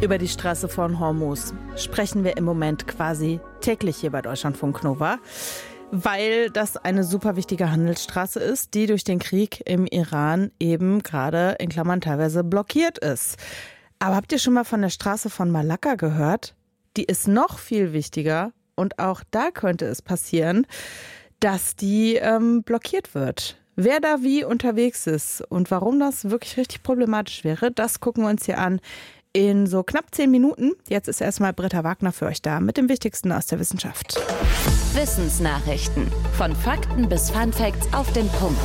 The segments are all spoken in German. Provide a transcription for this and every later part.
Über die Straße von Hormuz sprechen wir im Moment quasi täglich hier bei Deutschlandfunk Nova, weil das eine super wichtige Handelsstraße ist, die durch den Krieg im Iran eben gerade in Klammern teilweise blockiert ist. Aber habt ihr schon mal von der Straße von Malakka gehört? Die ist noch viel wichtiger und auch da könnte es passieren, dass die blockiert wird. Wer da wie unterwegs ist und warum das wirklich richtig problematisch wäre, das gucken wir uns hier an in so knapp 10 Minuten. Jetzt ist erstmal Britta Wagner für euch da mit dem Wichtigsten aus der Wissenschaft. Wissensnachrichten. Von Fakten bis Funfacts auf den Punkt.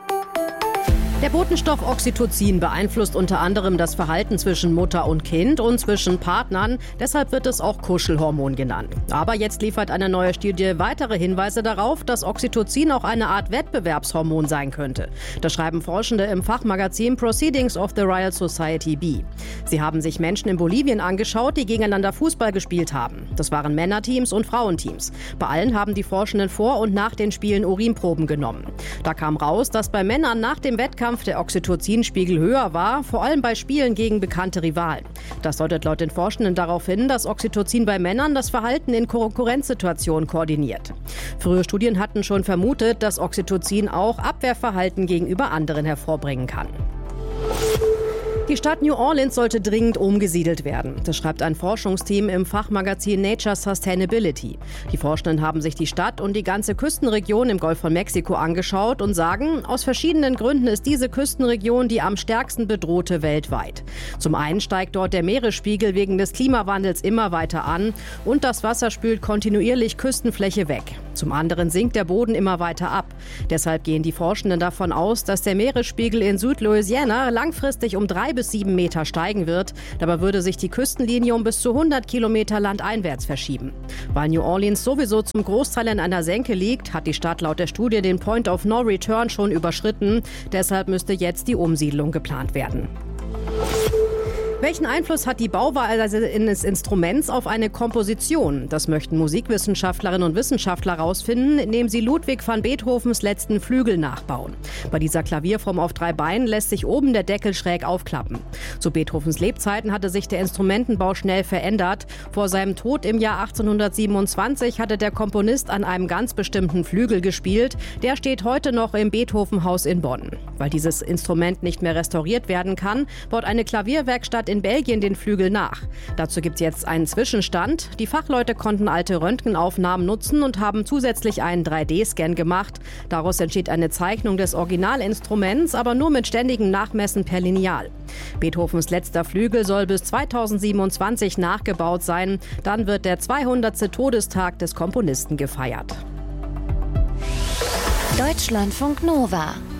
Der Botenstoff Oxytocin beeinflusst unter anderem das Verhalten zwischen Mutter und Kind und zwischen Partnern. Deshalb wird es auch Kuschelhormon genannt. Aber jetzt liefert eine neue Studie weitere Hinweise darauf, dass Oxytocin auch eine Art Wettbewerbshormon sein könnte. Das schreiben Forschende im Fachmagazin Proceedings of the Royal Society B. Sie haben sich Menschen in Bolivien angeschaut, die gegeneinander Fußball gespielt haben. Das waren Männerteams und Frauenteams. Bei allen haben die Forschenden vor und nach den Spielen Urinproben genommen. Da kam raus, dass bei Männern nach dem Wettkampf der Oxytocinspiegel höher war, vor allem bei Spielen gegen bekannte Rivalen. Das deutet laut den Forschenden darauf hin, dass Oxytocin bei Männern das Verhalten in Konkurrenzsituationen koordiniert. Frühe Studien hatten schon vermutet, dass Oxytocin auch Abwehrverhalten gegenüber anderen hervorbringen kann. Die Stadt New Orleans sollte dringend umgesiedelt werden. Das schreibt ein Forschungsteam im Fachmagazin Nature Sustainability. Die Forschenden haben sich die Stadt und die ganze Küstenregion im Golf von Mexiko angeschaut und sagen, aus verschiedenen Gründen ist diese Küstenregion die am stärksten bedrohte weltweit. Zum einen steigt dort der Meeresspiegel wegen des Klimawandels immer weiter an und das Wasser spült kontinuierlich Küstenfläche weg. Zum anderen sinkt der Boden immer weiter ab. Deshalb gehen die Forschenden davon aus, dass der Meeresspiegel in Südlouisiana langfristig um 3 bis 7 Meter steigen wird. Dabei würde sich die Küstenlinie um bis zu 100 Kilometer landeinwärts verschieben. Weil New Orleans sowieso zum Großteil in einer Senke liegt, hat die Stadt laut der Studie den Point of No Return schon überschritten. Deshalb müsste jetzt die Umsiedlung geplant werden. Welchen Einfluss hat die Bauweise eines Instruments auf eine Komposition? Das möchten Musikwissenschaftlerinnen und Wissenschaftler herausfinden, indem sie Ludwig van Beethovens letzten Flügel nachbauen. Bei dieser Klavierform auf 3 Beinen lässt sich oben der Deckel schräg aufklappen. Zu Beethovens Lebzeiten hatte sich der Instrumentenbau schnell verändert. Vor seinem Tod im Jahr 1827 hatte der Komponist an einem ganz bestimmten Flügel gespielt. Der steht heute noch im Beethovenhaus in Bonn. Weil dieses Instrument nicht mehr restauriert werden kann, baut eine Klavierwerkstatt in Belgien den Flügel nach. Dazu gibt es jetzt einen Zwischenstand. Die Fachleute konnten alte Röntgenaufnahmen nutzen und haben zusätzlich einen 3D-Scan gemacht. Daraus entsteht eine Zeichnung des Originalinstruments, aber nur mit ständigem Nachmessen per Lineal. Beethovens letzter Flügel soll bis 2027 nachgebaut sein. Dann wird der 200. Todestag des Komponisten gefeiert. Deutschlandfunk Nova.